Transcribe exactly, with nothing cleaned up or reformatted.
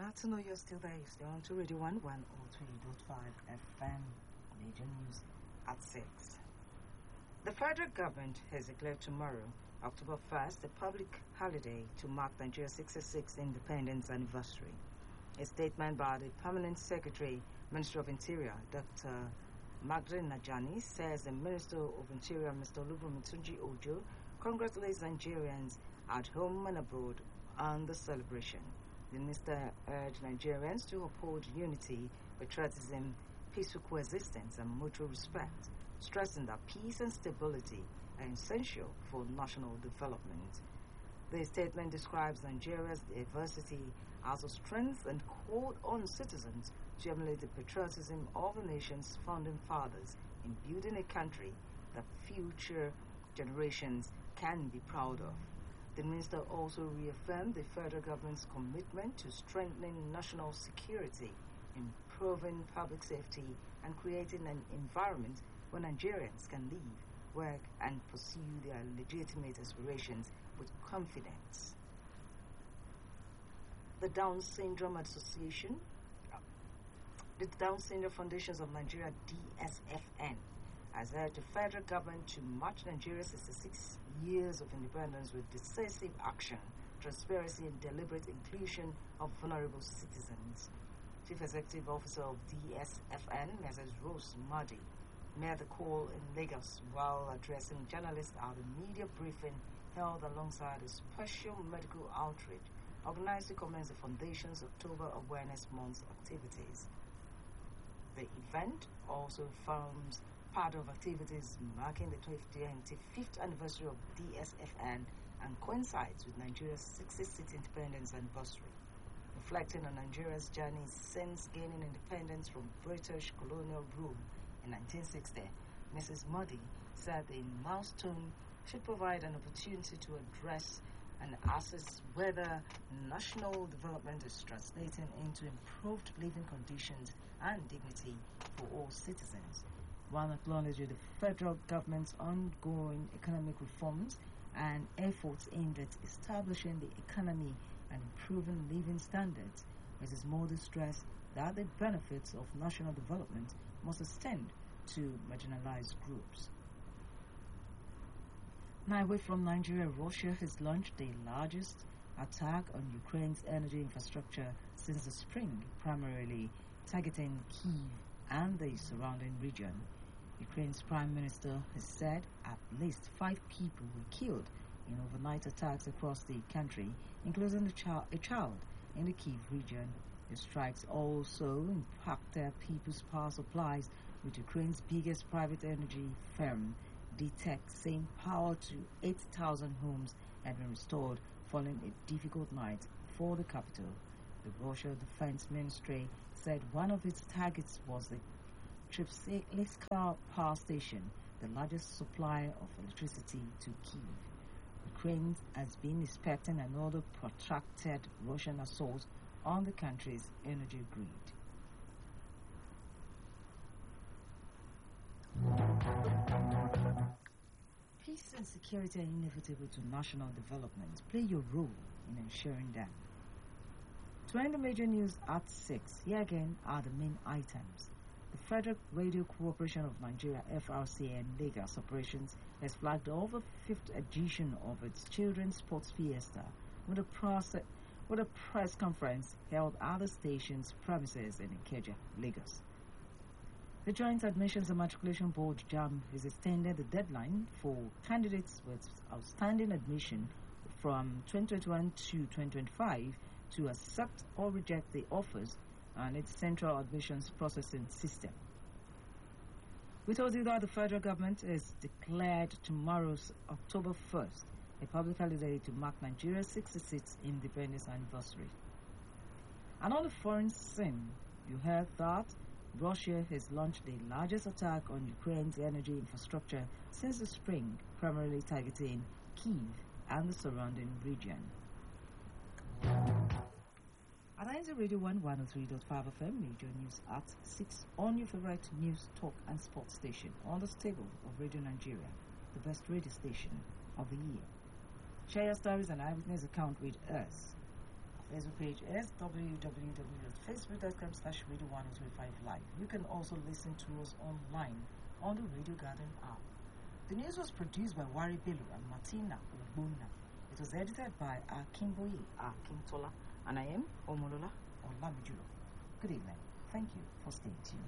Glad to know you're still there. You're still on to Radio one, one oh three point five F M, major news at six. The federal government has declared tomorrow, October first, a public holiday to mark Nigeria's sixty-sixth independence anniversary. A statement by the Permanent Secretary, Minister of Interior, Doctor Magdalene Najani, says the Minister of Interior, Mister Olubunmi Tunji Ojo, congratulates Nigerians at home and abroad on the celebration. The minister urged Nigerians to uphold unity, patriotism, peaceful coexistence, and mutual respect, stressing that peace and stability are essential for national development. The statement describes Nigeria's diversity as a strength and called on citizens to emulate the patriotism of the nation's founding fathers in building a country that future generations can be proud of. The minister also reaffirmed the federal government's commitment to strengthening national security, improving public safety, and creating an environment where Nigerians can live, work, and pursue their legitimate aspirations with confidence. The Down Syndrome Association, the Down Syndrome Foundations of Nigeria, D S F N, has urged the federal government to mark Nigeria's sixty-six years of independence with decisive action, transparency, and deliberate inclusion of vulnerable citizens. Chief Executive Officer of D S F N, Missus Rose Madi, made the call in Lagos while addressing journalists at a media briefing held alongside a special medical outreach organized to commence the Foundation's October Awareness Month activities. The event also forms part of activities marking the twenty-fifth anniversary of D S F N and coincides with Nigeria's sixty-sixth independence anniversary. Reflecting on Nigeria's journey since gaining independence from British colonial rule in nineteen sixty, Missus Modi said the milestone should provide an opportunity to address and assess whether national development is translating into improved living conditions and dignity for all citizens. While acknowledging the federal government's ongoing economic reforms and efforts aimed at establishing the economy and improving living standards, Missus Modi stressed that the benefits of national development must extend to marginalized groups. Now, away from Nigeria, Russia has launched the largest attack on Ukraine's energy infrastructure since the spring, primarily targeting Kyiv and the surrounding region. Ukraine's prime minister has said at least five people were killed in overnight attacks across the country, including a, child, a child in the Kyiv region. The strikes also impacted people's power supplies, with Ukraine's biggest private energy firm, D TEK, saying power to eight thousand homes had been restored following a difficult night for the capital. The Russian Defense Ministry said one of its targets was the Tripsyliska power station, the largest supplier of electricity to Kyiv. Ukraine has been expecting another protracted Russian assault on the country's energy grid. Peace and security are inevitable to national development. Play your role in ensuring that. To end the major news at six, here again are the main items. The Federal Radio Corporation of Nigeria, F R C N Lagos Operations, has flagged off the fifth edition of its Children's Sports Fiesta with a, process, with a press conference held at the station's premises in Ikeja, Lagos. The Joint Admissions and Matriculation Board, JAMB, has extended the deadline for candidates with outstanding admission from twenty twenty-one to twenty twenty-five to accept or reject the offers and its central admissions processing system. We told you that the federal government has declared tomorrow's October first a public holiday to mark Nigeria's sixty-sixth independence anniversary. And on the foreign scene, you heard that Russia has launched the largest attack on Ukraine's energy infrastructure since the spring, primarily targeting Kyiv and the surrounding region. At I N Z Radio one one oh three point five F M, major news at six on your favorite news, talk and sports station on the stable of Radio Nigeria, the best radio station of the year. Share your stories and eyewitness account with us. Facebook page is w w w dot facebook dot com slash radio one oh two five live. You can also listen to us online on the Radio Garden app. The news was produced by Wari Bello and Martina Ubuna. It was edited by Akimboye Akintola, and I am Omolola Olamijulo. Good evening. Thank you for staying tuned.